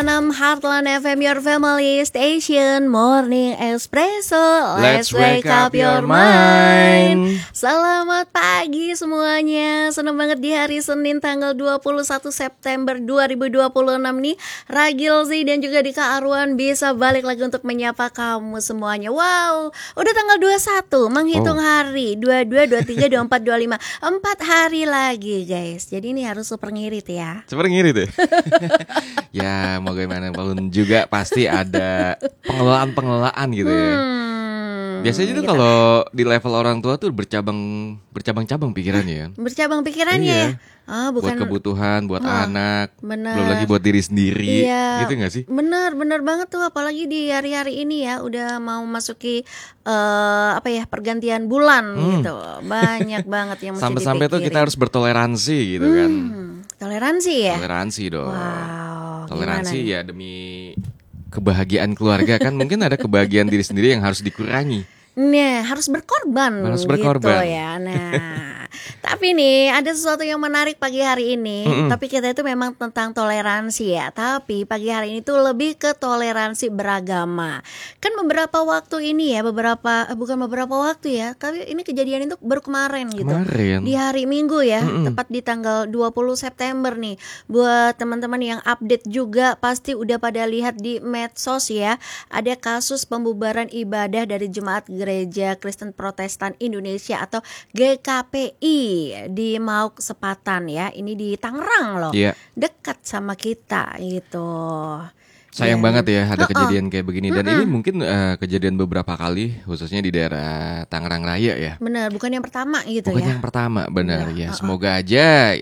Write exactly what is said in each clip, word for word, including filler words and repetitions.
enam Heartland F M, your family station, Morning Espresso. Let's wake up your mind. Selamat pagi semuanya. Senang banget di hari Senin tanggal dua puluh satu September dua ribu dua puluh enam nih, Ragilzi dan juga Dika Arwan bisa balik lagi untuk menyapa kamu semuanya. Wow, udah tanggal dua puluh satu, menghitung oh. hari dua puluh dua, dua puluh tiga, dua puluh empat, dua puluh lima. Empat hari lagi guys. Jadi ini harus super ngirit ya. Super ngirit ya. Ya mau bagaimanapun juga pasti ada pengelolaan-pengelolaan gitu ya. Hmm, Biasanya tuh gitu. Kalau di level orang tua tuh bercabang bercabang-cabang pikirannya ya. Bercabang pikirannya. Iya. Ah, bukan, buat kebutuhan, buat oh, anak, bener. Belum lagi buat diri sendiri, iya, gitu gak sih? Bener, bener banget tuh, apalagi di hari-hari ini ya, udah mau masuki uh, apa ya pergantian bulan hmm. gitu, banyak banget yang mesti sampai-sampai tuh kita harus bertoleransi gitu hmm. kan? Toleransi ya? Toleransi dong. Wow. Toleransi ya demi kebahagiaan keluarga kan, mungkin ada kebahagiaan diri sendiri yang harus dikurangi. Nah, harus berkorban, harus berkorban gitu ya. Nah, tapi nih ada sesuatu yang menarik pagi hari ini. Mm-mm. Tapi kita itu memang tentang toleransi ya. Tapi pagi hari ini tuh lebih ke toleransi beragama. Kan beberapa waktu ini ya, beberapa bukan beberapa waktu ya. Tapi ini kejadian itu baru kemarin gitu. Kemarin. Di hari Minggu ya, Mm-mm. tepat di tanggal dua puluh September nih. Buat teman-teman yang update juga pasti udah pada lihat di medsos ya. Ada kasus pembubaran ibadah dari jemaat Gereja Kristen Protestan Indonesia atau G K P I di Mauk Sepatan ya. Ini di Tangerang loh, yeah. dekat sama kita gitu. Sayang dan, banget ya ada uh-uh. kejadian kayak begini. Dan uh-uh. ini mungkin uh, kejadian beberapa kali, khususnya di daerah Tangerang Raya ya. Benar, bukan yang pertama gitu bukan ya. Bukan yang pertama, benar ya. uh-uh. Semoga aja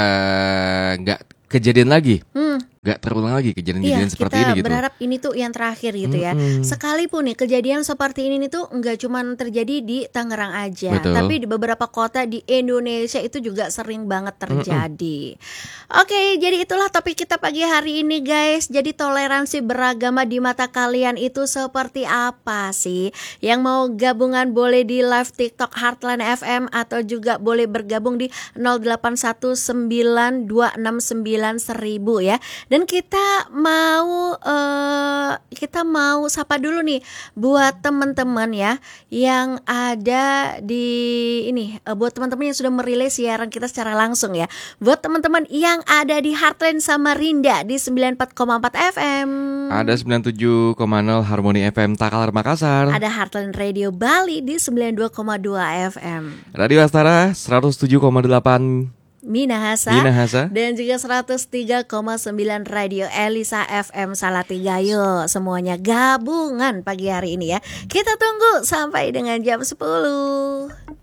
nggak uh, kejadian lagi. Hmm. Gak terulang lagi kejadian-kejadian iya, seperti ini gitu. Kita berharap ini tuh yang terakhir gitu ya. Mm-hmm. Sekalipun nih kejadian seperti ini tuh nggak cuma terjadi di Tangerang aja, betul. Tapi di beberapa kota di Indonesia itu juga sering banget terjadi. Mm-hmm. Oke, jadi itulah topik kita pagi hari ini guys. Jadi toleransi beragama di mata kalian itu seperti apa sih? Yang mau gabungan boleh di live TikTok Heartland F M atau juga boleh bergabung di nol delapan satu sembilan dua enam sembilan seribu ya. Dan kita mau uh, kita mau sapa dulu nih buat teman-teman ya yang ada di ini uh, buat teman-teman yang sudah merilis siaran kita secara langsung ya. Buat teman-teman yang ada di Heartland Samarinda di sembilan puluh empat koma empat F M. Ada sembilan puluh tujuh koma nol Harmoni F M Takalar Makassar. Ada Heartland Radio Bali di sembilan puluh dua koma dua F M. Radio Astara seratus tujuh koma delapan Minahasa, Minahasa dan juga seratus tiga koma sembilan Radio Elisa F M Salatiga. Yuk semuanya gabungan pagi hari ini ya. Kita tunggu sampai dengan jam sepuluh.